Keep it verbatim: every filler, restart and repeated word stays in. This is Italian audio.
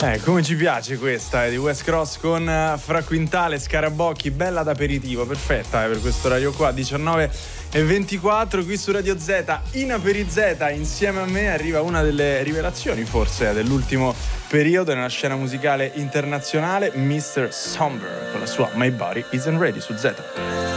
Eh, come ci piace questa, eh, di West Cross con uh, Fra Quintale, Scarabocchi, bella d'aperitivo, perfetta eh, per questo radio qua, diciannove e ventiquattro qui su Radio Z, in Aperi Z, insieme a me arriva una delle rivelazioni forse dell'ultimo periodo nella scena musicale internazionale, mister Somber, con la sua My Body Isn't Ready su Z.